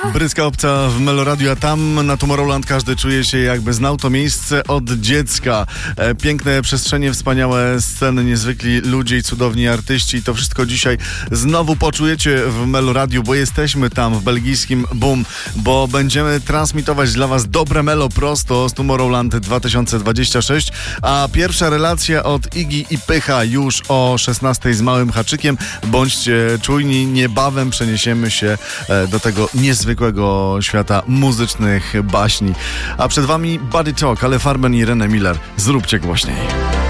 Bryska obca w Meloradiu, a tam na Tomorrowland każdy czuje się, jakby znał to miejsce od dziecka. Piękne przestrzenie, wspaniałe sceny, niezwykli ludzie i cudowni artyści. To wszystko dzisiaj znowu poczujecie w Meloradiu, bo jesteśmy tam w belgijskim Boom, bo będziemy transmitować dla was dobre melo prosto z Tomorrowland 2026, a pierwsza relacja od Iggy i Pycha już o 16 z małym haczykiem. Bądźcie czujni, niebawem przeniesiemy się do tego niezwykłego świata muzycznych baśni. A przed wami Body Talk, ale Farben i René Miller. Zróbcie głośniej.